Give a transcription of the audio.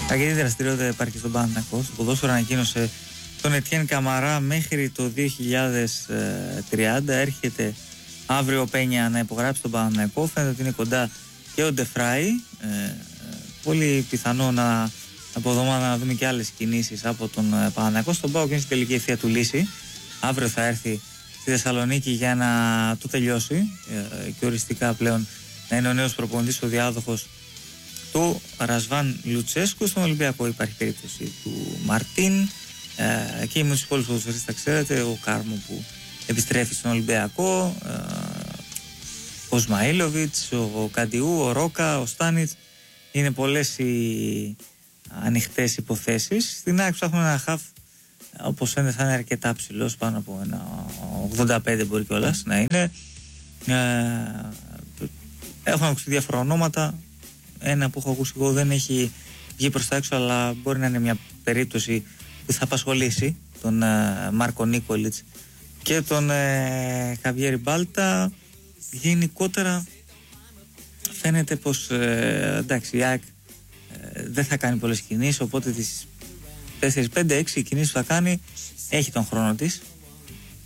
Αρκετή δραστηριότητα υπάρχει στον Παναθηναϊκό. Στο ποδόσφαιρο ανακοίνωσε τον Ετιέν Καμαρά μέχρι το 2030. Έρχεται αύριο ο Πένια να υπογράψει τον Παναθηναϊκό. Φαίνεται ότι είναι κοντά και ο Ντεφράι. Πολύ πιθανό από εβδομάδα να δούμε και άλλες κινήσεις από τον Παναθηναϊκό. Στον ΠΑΟΚ είναι στην τελική ευθεία του λύση. Αύριο θα έρθει στη Θεσσαλονίκη για να το τελειώσει και οριστικά πλέον να είναι ο νέος προπονητής, ο διάδοχος του Ρασβάν Λουτσέσκου. Στον Ολυμπιακό υπάρχει περίπτωση του Μαρτίν και με τους υπόλοιπους ποδοσφαιριστές, τα ξέρετε, ο Κάρμο που επιστρέφει στον Ολυμπιακό, ο Σμαΐλοβιτς, ο Καντιού, ο Ρόκα, ο Στάνιτς. Είναι πολλές οι ανοιχτές υποθέσεις. Στην ΑΕΚ ψάχνουν ένα χαφ, όπως φαίνεται θα είναι αρκετά ψηλός, πάνω από ένα 85 μπορεί κιόλας να είναι. Έχουν ακούσει διάφορα ονόματα. Ένα που έχω ακούσει εγώ δεν έχει βγει προς τα έξω, αλλά μπορεί να είναι μια περίπτωση που θα απασχολήσει τον Μάρκο Νίκολιτς και τον Χαβιέρι Μπάλτα. Γενικότερα φαίνεται πως εντάξει, η ΑΕΚ δεν θα κάνει πολλές κινήσεις, οπότε τις 4, 5, 6 κινήσεις που θα κάνει έχει τον χρόνο της